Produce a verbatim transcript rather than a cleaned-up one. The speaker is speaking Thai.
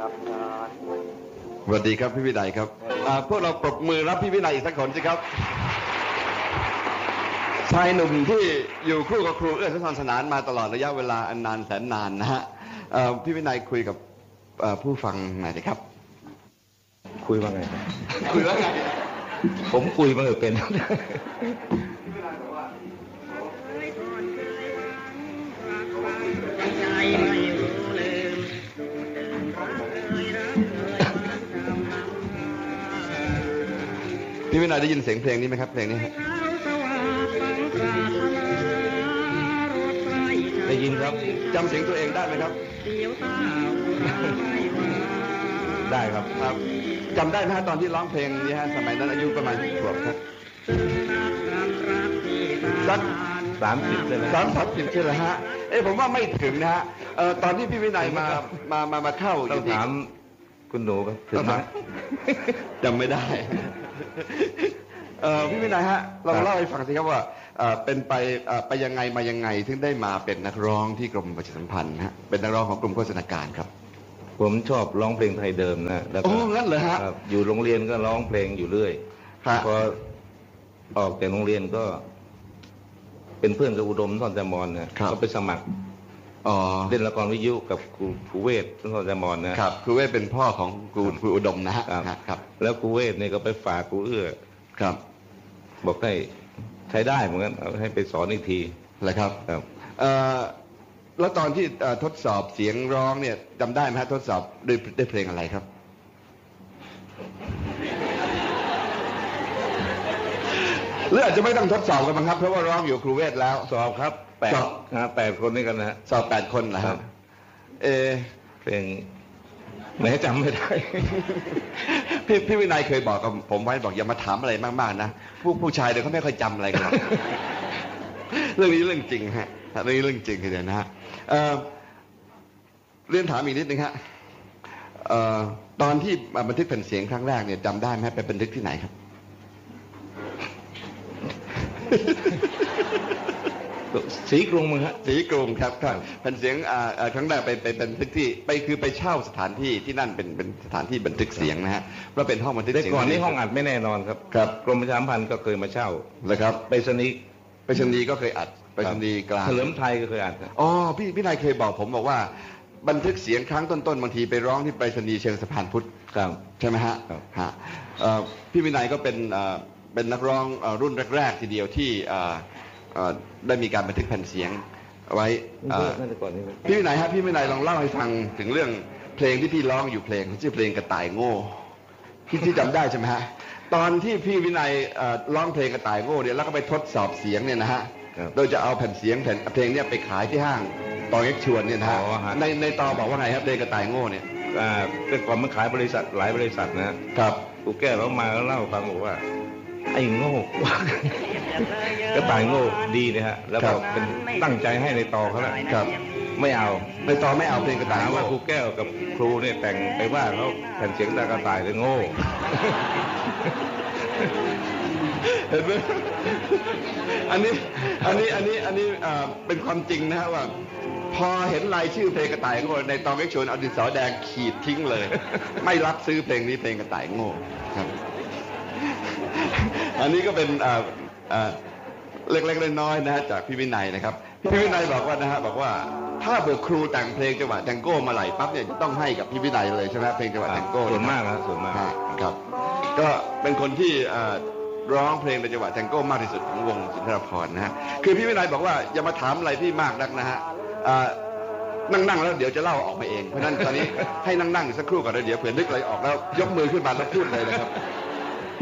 สวัสดีครับพี่วินัยครับพวกเราปรบมือรับพี่วินัยอีกสักคนสิครับชายหนุ่มที่อยู่คู่กับครูเอื้อสุนทรสนานมาตลอดระยะเวลาอันนานแสนนานนะฮะพี่วินัยคุยกับผู้ฟังหน่อยสิครับคุยว่าไงครับคุยว่าไงผมคุยมาเป็นพี่วินัยได้ยินเสียงเพลงนี้ไหมครับเพลงนี้ได้ยินครับจำเสียงตัวเองได้ไหมครับได้ครับครับจำได้ไหมตอนที่ร้องเพลงนี้ฮะสมัยนั้นอายุประมาณกี่ขวบครับสักสามสิบเลยนะสามสิบสิบใช่ไหมฮะเอ้ผมว่าไม่ถึงนะฮะเอ่อตอนที่พี่วินัยมามามามาเข้าต้องถามคุณหนูครับถึงไหมจำไม่ได้เอ่อพี่วินัยฮะเราเล่าให้ฟังสิครับว่าเป็นไปไปยังไงมายังไงถึงได้มาเป็นนักร้องที่กรมประชาสัมพันธ์ฮะเป็นนักร้องของกรมโฆษณาการครับผมชอบร้องเพลงไทยเดิมนะแล้วก็โอ้งั้นเหรอฮะอยู่โรงเรียนก็ร้องเพลงอยู่เรื่อยพอออกจากโรงเรียนก็เป็นเพื่อนกับอุดมท่อนจามอนนะก็ไปสมัครเล่นละครวิทยุกับครูครูเวทท่อนจามอนนะครับครูเวทเป็นพ่อของครูครูอุดมนะฮะครับแล้วครูเวทเนี่ยก็ไปฝากครูเอื้อครับบอกให้ใช้ได้เหมือนกันเอาให้ไปสอนอีกทีเลยครับครับแล้วตอนที่ทดสอบเสียงร้องเนี่ยจำได้ไหมฮะทดสอบด้วยด้วยเพลงอะไรครับหรืออาจจะไม่ต้องทดสอบกันบ้างครับเพราะว่าร้องอยู่ครูเวทแล้วสอบครับแปดนะแปดคนนี่กันนะสอบแปดคนเหรอครับเอเพลงไหนจำไม่ได้พี่พี่วินัยเคยบอกกับผมไว้บอกอย่ามาถามอะไรมากๆนะผู้ผู้ชายเดี๋ยวเขาไม่ค่อยจำอะไรกันหรอกเรื่องนี้เรื่องจริงฮะเรื่องนี้เรื่องจริงเลยนะฮะเรียนถามอีกนิดนึงฮะตอนที่บันทึกแผ่นเสียงครั้งแรกเนี่ยจำได้ไหมไปบันทึกที่ไหนครับสีกรุงมั้งฮะสีกรุงครับครับแผ่นเสียงครั้งแรกไปไปบันทึกที่ไปคือไปเช่าสถานที่ที่นั่นเป็นเป็นสถานที่บันทึกเสียงนะฮะเพราะเป็นห้องบันทึกเสียงก่อนนี้ห้องอัดไม่แน่นอนครับครับกรมประชาสัมพันธ์ก็เคยมาเช่าเลยครับไปสนีไปสนีก็เคยอัดไปสนีกลางเฉลิมไทยก็เคยอัดอ๋อพี่พี่นายเคยบอกผมบอกว่าบันทึกเสียงครั้งต้นๆบางทีไปร้องที่ไปสนีเชิงสะพานพุทธใช่ไหมฮะฮะพี่วินัยก็เป็นเป็นนักร้องรุ่นแรกๆทีเดียวที่ได้มีการบันทึกแผ่นเสียงไว้พี่วินัยฮะพี่วินัยลองเล่าให้ฟังถึงเรื่องเพลงที่พี่ร้องอยู่เพลงชื่อเพลงกระต่ายโง่พี่ที่จำได้ใช่ไหมฮะตอนที่พี่วินัยร้องเพลงกระต่ายโง่เนี่ยแล้วก็ไปทดสอบเสียงเนี่ยนะฮะโดยจะเอาแผ่นเสียงแผ่นเพลงเนี่ยไปขายที่ห้างตอเอ็กชวนเนี่ยนะฮะในในตอบอกว่าไงครับเพลงกระต่ายโง่เนี่ยแต่ก่อนมันขายบริษัทหลายบริษัทนะครับกูแก้แล้วมาแล้วเล่าฟังบอกว่าไอ้โง่กระต่ายโง่ดีนะฮะแล้วก็เป็นตั้งใจให้ในตอเขาแล้วครับไม่เอาในตอไม่เอาเพลงกระต่ายว่าครูแก้วกับครูเนี่ยแต่งไปว่าเขาแผ่นเสียงกระต่ายเลยโง่เห็นไหมอันนี้อันนี้อันนี้อันนี้เป็นความจริงนะฮะว่าพอเห็นรายชื่อเพลงกระต่ายโง่ในตอเอ็กชวนเอาดินสอแดงขีดทิ้งเลยไม่รับซื้อเพลงนี้เพลงกระต่ายโง่ครับอันนี้ก็เป็นเล็กๆน้อยๆนะฮะจากพี่วินัยนะครับพี่วินัยบอกว่านะฮะบอกว่าถ้าเบิกครูแต่งเพลงจังหวะแตงโก้มาไหลปั๊บเนี่ยจะต้องให้กับพี่วินัยเลยใช่ไหมเพลงจังหวะแตงโก้ส่วนมากครับส่วนมากครับก็เป็นคนที่ร้องเพลงในจังหวะแตงโก้มากที่สุดของวงสุนทรภรณ์นะฮะคือพี่วินัยบอกว่าอย่ามาถามอะไรพี่มากนักนะฮะนั่งๆแล้วเดี๋ยวจะเล่าออกมาเองเพราะนั้นตอนนี้ให้นั่งๆสักครู่ก่อนแล้วเดี๋ยวเผื่อนึกอะไรออกแล้วยกมือขึ้นมาแล้วพูดเลยนะครับ